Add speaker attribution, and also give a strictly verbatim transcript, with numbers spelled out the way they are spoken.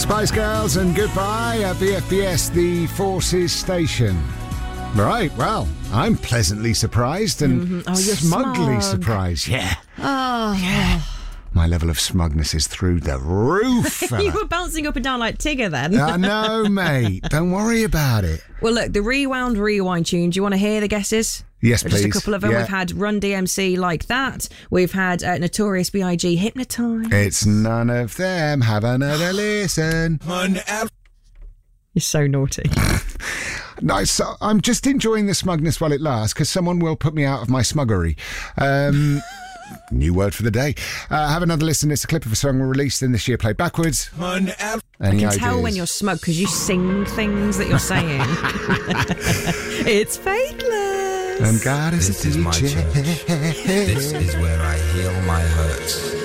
Speaker 1: Spice Girls and Goodbye at B F B S, the Forces Station. Right, well, I'm pleasantly surprised and
Speaker 2: mm-hmm. oh, you're
Speaker 1: smugly
Speaker 2: smug.
Speaker 1: surprised. Yeah.
Speaker 2: Oh,
Speaker 1: yeah. My level of smugness is through the roof.
Speaker 2: You were bouncing up and down like Tigger then.
Speaker 1: I know, mate. Don't worry about it.
Speaker 2: Well, look, the Rewound Rewind tune. Do you want to hear the guesses?
Speaker 1: Yes,
Speaker 2: Just
Speaker 1: please.
Speaker 2: a couple of them.
Speaker 1: Yeah.
Speaker 2: We've had Run D M C, Like That. We've had uh, Notorious B I G, Hypnotise.
Speaker 1: It's none of them. Have another listen.
Speaker 2: You're so naughty.
Speaker 1: Nice. I'm just enjoying the smugness while it lasts because someone will put me out of my smuggery. Um... New word for the day. Uh, have another listen. It's a clip of a song we released in this year, played backwards. Any
Speaker 2: I can
Speaker 1: ideas?
Speaker 2: tell when you're smug because you sing things that you're saying. It's faithless.
Speaker 1: And God is
Speaker 3: This
Speaker 1: a
Speaker 3: is my
Speaker 1: teacher.
Speaker 3: church. This is where I heal my hurts.